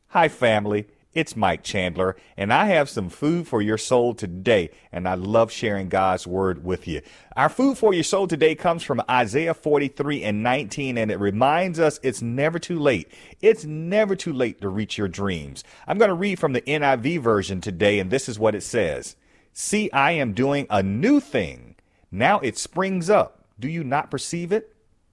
Hi, family. It's Mike Chandler, and I have some food for your soul today, and I love sharing God's word with you. Our food for your soul today comes from Isaiah 43:19, and it reminds us it's never too late. It's never too late to reach your dreams. I'm going to read from the NIV version today, and this is what it says. See, I am doing a new thing. Now it springs up. Do you not perceive it?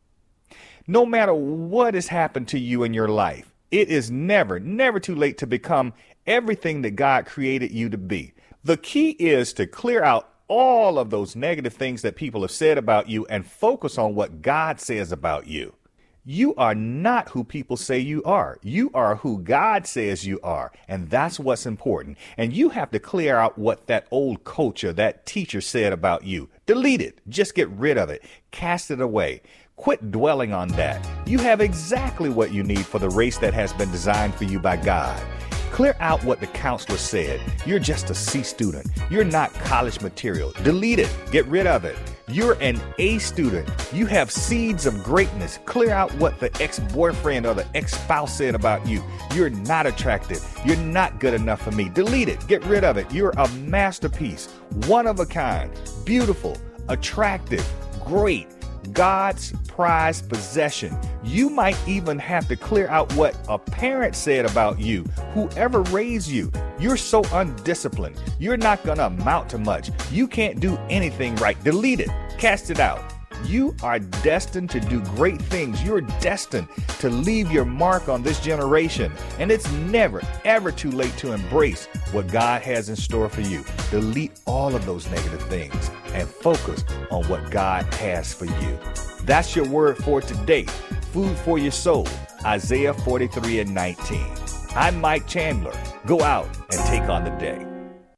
No matter what has happened to you in your life, it is never too late to become everything that God created you to be. The key is to clear out all of those negative things that people have said about you and focus on what God says about you. You are not who people say you are. You are who God says you are. And that's what's important. And you have to clear out what that old coach or that teacher said about you. Delete it. Just get rid of it. Cast it away. Quit dwelling on that. You have exactly what you need for the race that has been designed for you by God. Clear out what the counselor said. You're just a C student. You're not college material. Delete it. Get rid of it. You're an A student. You have seeds of greatness. Clear out what the ex-boyfriend or the ex-spouse said about you. You're not attractive. You're not good enough for me. Delete it. Get rid of it. You're a masterpiece. One of a kind. Beautiful. Attractive. Great. God's prized possession. You might even have to clear out what a parent said about you, whoever raised you. You're so undisciplined. You're not going to amount to much. You can't do anything right. Delete it. Cast it out. You are destined to do great things. You're destined to leave your mark on this generation. And it's never, ever too late to embrace what God has in store for you. Delete all of those negative things and focus on what God has for you. That's your word for today. Food for your soul. Isaiah 43:19. I'm Mike Chandler. Go out and take on the day.